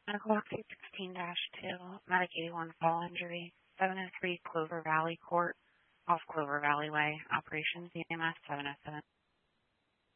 Medical Oxy 16-2, Medic 81 fall injury, 703 Clover Valley Court, off Clover Valley Way, operations EMS 707.